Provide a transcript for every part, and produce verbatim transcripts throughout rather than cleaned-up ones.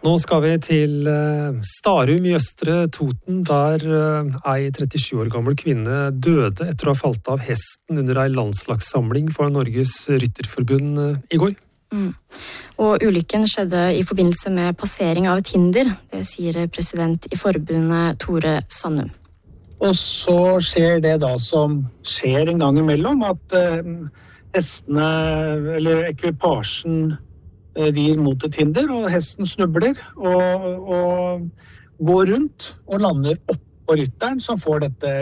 Nå skal vi til Starum i Østre Toten, der ei trettisju år gammel kvinne døde etter å ha falt av hesten under ei landslagssamling for Norges Rytterforbund i går. Mm. Og ulykken skjedde i forbindelse med passering av et hinder, det sier president i forbundet Tore Sandum. Og så skjer det da som skjer en gang imellom, at eh, hestene, eller ekvipasjen, rir mot et hinder, og hesten snubler og, og går rundt og lander opp på rytteren, som får dette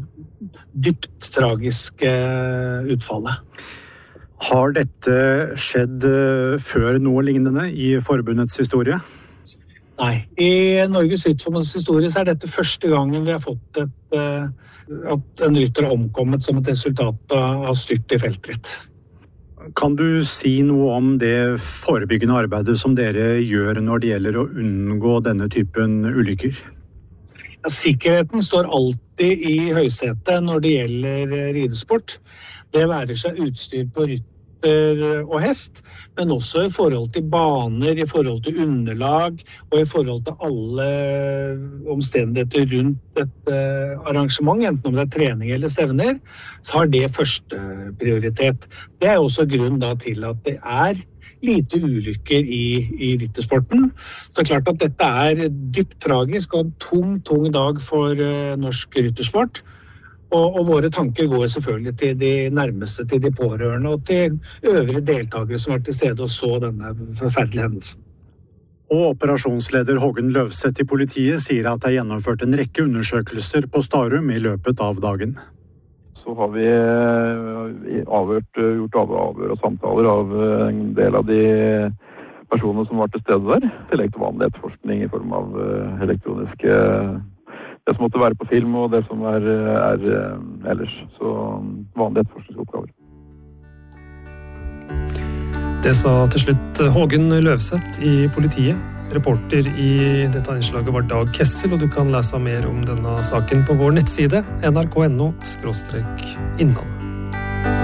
dypt tragiske utfallet. Har dette skjedd før noe lignende i forbundets historie? Nei, i Norges Rytterforbunds historie så er dette første gangen vi har fått et, at en rytter har omkommet som et resultat av styrt i feltritt. Kan du si noe om det forebyggende arbeidet som dere gjør når det gjelder å unngå denne typen ulykker? Ja, sikkerheten står alltid i høysetet når det gjelder ridesport. Det være seg utstyr på rytter og hest, men også i forhold til baner, i forhold til underlag og i forhold til alle omstendigheter rundt et arrangement, enten om det er trening eller stevner, så har det første prioritet. Det er også grunn da til at det er lite ulykker i, i ryttersporten. Så det er klart at dette er dypt tragisk og en tung, tung dag for uh, norsk ryttersport. Og, og våre tanker går selvfølgelig til de nærmeste, til de pårørende og til øvrige deltakere som var til stede og så denne forferdelige hendelsen. Og operasjonsleder Hågen Løvseth i politiet sier at det er gjennomført en rekke undersøkelser på Starum i løpet av dagen. Så har vi avhørt, gjort avhør og samtaler av en del av de personene som var til stede der, i tillegg til vanlig etterforskning i form av elektroniske det som måtte være på film og det som er, er ellers. Så vanlige etterforskningsoppgaver. Det sa til slutt Hågen Løvseth i politiet. Reporter i dette innslaget var Dag Kessel, og du kan lese mer om denne saken på vår nettside n r k punktum n o skråstrek innlandet.